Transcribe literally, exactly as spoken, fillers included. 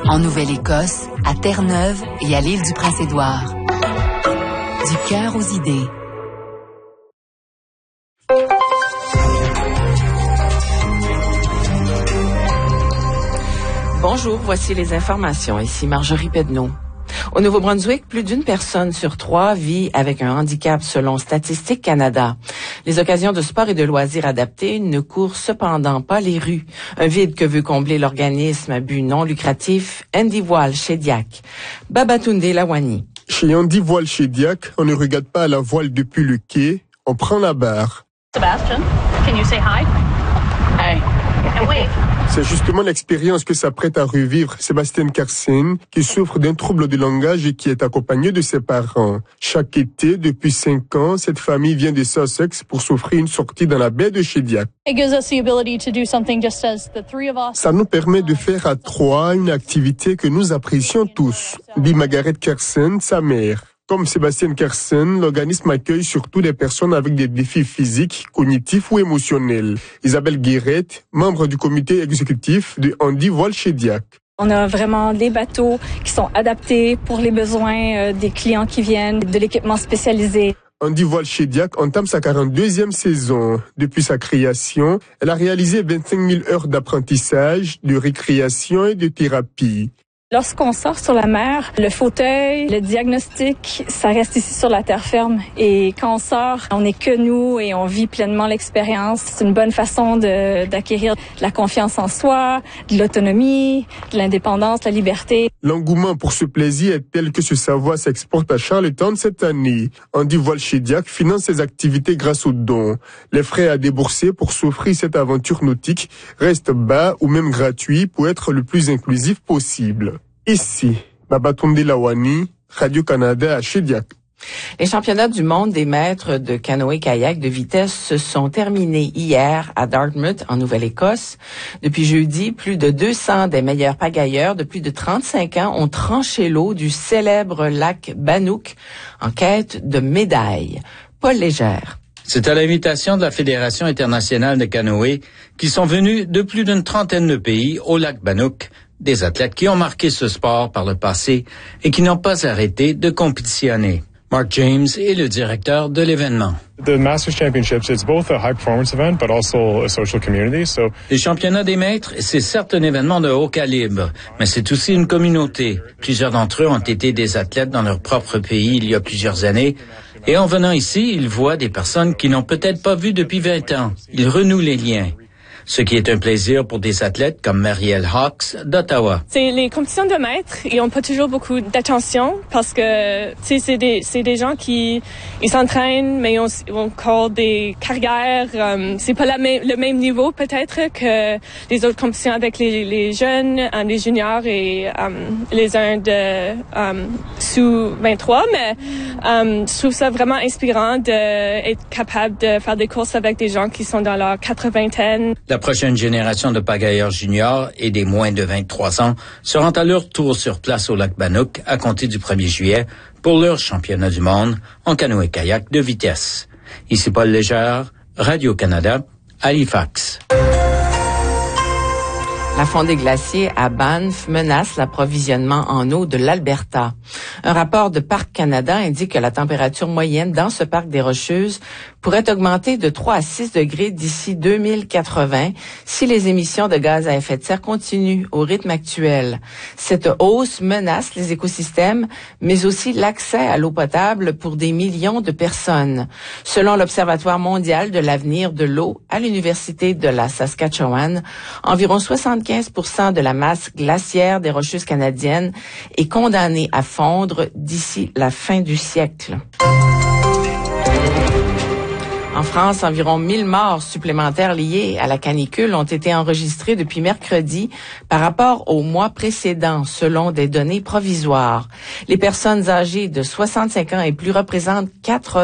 En Nouvelle-Écosse, à Terre-Neuve et à l'île du Prince-Édouard. Du cœur aux idées. Bonjour, voici les informations. Ici Marjorie Pedneau. Au Nouveau-Brunswick, plus d'une personne sur trois vit avec un handicap selon Statistique Canada. Les occasions de sport et de loisirs adaptés ne courent cependant pas les rues. Un vide que veut combler l'organisme à but non lucratif Andy Voile chez Diac. Babatunde Lawani. Chez Andy Voile chez Diac, on ne regarde pas à la voile depuis le quai, on prend la barre. Sebastian, can you say hi? Hey. And wave. C'est justement l'expérience que s'apprête à revivre Sébastien Carson, qui souffre d'un trouble de langage et qui est accompagné de ses parents. Chaque été, depuis cinq ans, cette famille vient de Sussex pour s'offrir une sortie dans la baie de Shediac. Ça nous permet de faire à trois une activité que nous apprécions tous, dit Margaret Carson, sa mère. Comme Sébastien Carson, l'organisme accueille surtout des personnes avec des défis physiques, cognitifs ou émotionnels. Isabelle Guérette, membre du comité exécutif de Andy Voile chez Diac. On a vraiment des bateaux qui sont adaptés pour les besoins des clients qui viennent, de l'équipement spécialisé. Andy Voile chez Diac entame sa quarante-deuxième saison. Depuis sa création, elle a réalisé vingt-cinq mille heures d'apprentissage, de récréation et de thérapie. Lorsqu'on sort sur la mer, le fauteuil, le diagnostic, ça reste ici sur la terre ferme. Et quand on sort, on n'est que nous et on vit pleinement l'expérience. C'est une bonne façon de, d'acquérir de la confiance en soi, de l'autonomie, de l'indépendance, de la liberté. L'engouement pour ce plaisir est tel que ce savoir s'exporte à Charlottetown cette année. Andy Voile chez Diac finance ses activités grâce aux dons. Les frais à débourser pour s'offrir cette aventure nautique restent bas ou même gratuits pour être le plus inclusif possible. Ici, Babatunde Lawani, Radio-Canada à Shediac. Les championnats du monde des maîtres de canoë-kayak de vitesse se sont terminés hier à Dartmouth, en Nouvelle-Écosse. Depuis jeudi, plus de deux cents des meilleurs pagailleurs de plus de trente-cinq ans ont tranché l'eau du célèbre lac Bannock en quête de médailles. Paul Légère. C'est à l'invitation de la Fédération internationale de canoë qui sont venus de plus d'une trentaine de pays au lac Bannock, des athlètes qui ont marqué ce sport par le passé et qui n'ont pas arrêté de compétitionner. Mark James est le directeur de l'événement. The Masters Championships, it's both a high performance event, but also a social community. So, les championnats des maîtres, c'est certes un événement de haut calibre, mais c'est aussi une communauté. Plusieurs d'entre eux ont été des athlètes dans leur propre pays il y a plusieurs années. Et en venant ici, ils voient des personnes qu'ils n'ont peut-être pas vues depuis vingt ans. Ils renouent les liens. Ce qui est un plaisir pour des athlètes comme Marielle Hawks d'Ottawa. C'est les compétitions de maîtres, ils ont pas toujours beaucoup d'attention parce que tu sais c'est des c'est des gens qui ils s'entraînent mais ils ont, ils ont encore des carrières um, c'est pas la même, le même niveau peut-être que les autres compétitions avec les les jeunes, um, les juniors et um, les uns de um, sous vingt-trois, mais um, je trouve ça vraiment inspirant d'être capable de faire des courses avec des gens qui sont dans leur quatre-vingtaine. La prochaine génération de pagailleurs juniors et des moins de vingt-trois ans seront à leur tour sur place au lac Bannock à compter du premier juillet pour leur championnat du monde en canoë-kayak de vitesse. Ici Paul Légère, Radio-Canada, Halifax. La fonte des glaciers à Banff menace l'approvisionnement en eau de l'Alberta. Un rapport de Parc Canada indique que la température moyenne dans ce parc des Rocheuses pourrait augmenter de trois à six degrés d'ici deux mille quatre-vingts si les émissions de gaz à effet de serre continuent au rythme actuel. Cette hausse menace les écosystèmes, mais aussi l'accès à l'eau potable pour des millions de personnes. Selon l'Observatoire mondial de l'avenir de l'eau à l'Université de la Saskatchewan, environ soixante-quinze pour cent de la masse glaciaire des Rocheuses canadiennes est condamnée à fondre d'ici la fin du siècle. En France, environ mille morts supplémentaires liées à la canicule ont été enregistrées depuis mercredi par rapport au mois précédent, selon des données provisoires. Les personnes âgées de soixante-cinq ans et plus représentent quatre